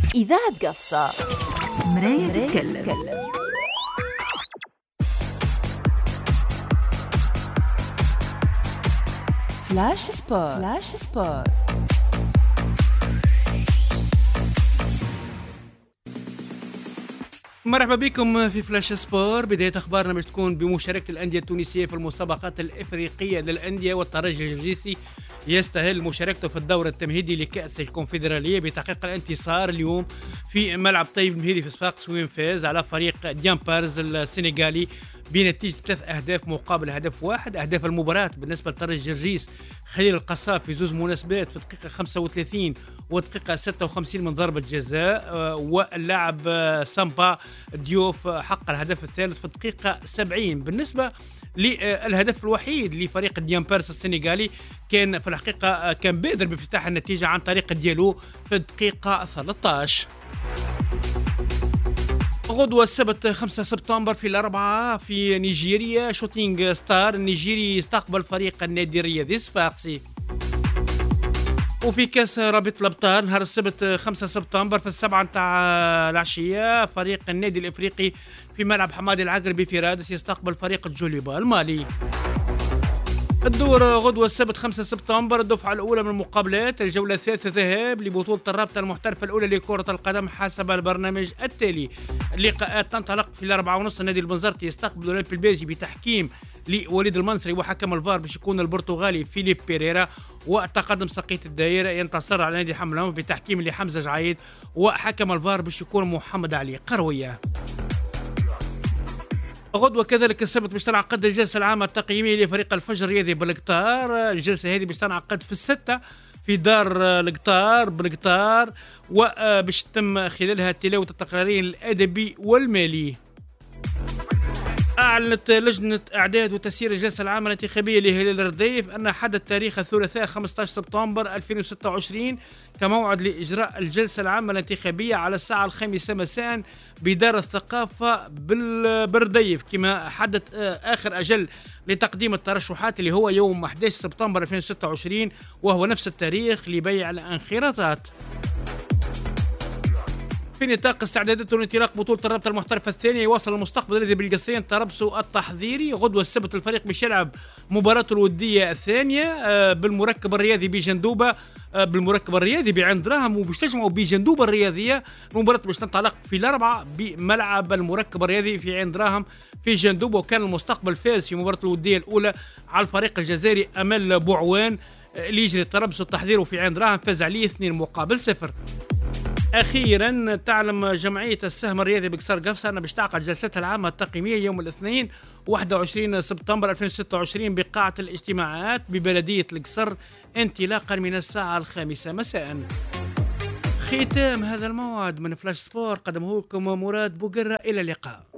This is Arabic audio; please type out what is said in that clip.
إذاعة قفصة، مراية تتكلم. فلاش سبور. مرحبا بكم في فلاش سبور. بداية أخبارنا باش تكون بمشاركة الأندية التونسية في المسابقات الإفريقية للأندية، والترجي الجيسي يستهل مشاركته في الدور التمهيدي لكأس الكونفدرالية بتحقيق الانتصار اليوم في ملعب طيب المهيدي في صفاقس، وين فاز على فريق ديامبارز السنغالي بنتيجة 3 أهداف مقابل هدف واحد. أهداف المباراة بالنسبة لترجي الجرجيس: خليل القصاب في 2 مناسبات في دقيقة 35 ودقيقة 56 من ضربة جزاء، واللاعب سامبا ديوف حقق الهدف الثالث في الدقيقة 70. بالنسبة للهدف الوحيد لفريق ديامبارس السنغالي كان في الحقيقة كان بادر بافتتاح النتيجة عن طريق ديالو في الدقيقة 13. غدوة السبت 5 سبتمبر في الأربعة في نيجيريا، شوتينغ ستار النيجيري يستقبل فريق النادي الرياضي صفاقسي. وفي كاس رابطة الأبطال نهار السبت 5 سبتمبر في 7 نتاع العشية، فريق النادي الإفريقي في ملعب حمادي العقربي في رادس يستقبل فريق الجوليبا المالي. الدور غدوة السبت 5 سبتمبر الدفعة الأولى من المقابلات، الجولة الثالثة ذهاب لبطولة الرابطة المحترفة الأولى لكرة القدم حسب البرنامج التالي. اللقاءات تنطلق في 4:30. النادي البنزرتي يستقبل الأولمبي البلجيكي بتحكيم لوليد المنصري، وحكم الفار باش يكون البرتغالي فيليب بيريرا. وتقدم سقيت الدائرة ينتصر على نادي حملان بتحكيم لحمزة جعيد، وحكم الفار باش يكون محمد علي قروية. غدوة كذلك السبت باش تنعقد الجلسة العامة التقييمية لفريق الفجر الرياضي بالقطار. الجلسة هذه باش تنعقد في 6 في دار القطار بالقطار، وباش تتم خلالها تلاوة التقارير الأدبي والمالي. أعلنت لجنة إعداد وتسيير الجلسة العامة الانتخابية لهلال الرديف أن حدد تاريخ الثلاثاء 15 سبتمبر 2026 كموعد لإجراء الجلسة العامة الانتخابية على الساعة 5 مساء بدار الثقافة بالرديف، كما حدد آخر أجل لتقديم الترشحات اللي هو يوم 11 سبتمبر 2026، وهو نفس التاريخ لبيع الانخراطات. في نطاق استعدادات لانطلاق بطولة الرابطة المحترفة الثانية، يواصل المستقبل الذي بالقصرين تربصه التحضيري. غدوة السبت الفريق باش يلعب مباراته الودية الثانية بالمركب الرياضي بجندوبة، بالمركب الرياضي بعين دراهم، وباش تجمعوا بجندوبة الرياضية. المباراة باش تنطلق في الأربعة بملعب المركب الرياضي في عين دراهم في جندوبة. وكان المستقبل فاز في مباراة الودية الأولى على الفريق الجزائري أمل بوعوان اللي يجري التربص والتحضير في عين دراهم، فاز عليه 2-0. أخيرا تعلم جمعية السهم الرياضي بقصر قفصة أن باش تعقد جلستها العامة التقييمية يوم الاثنين 21 سبتمبر 2026 بقاعة الاجتماعات ببلدية القصر انطلاقا من الساعة 5 مساء. ختام هذا الموعد من فلاش سبور قدمه لكم مراد بوقرة. إلى اللقاء.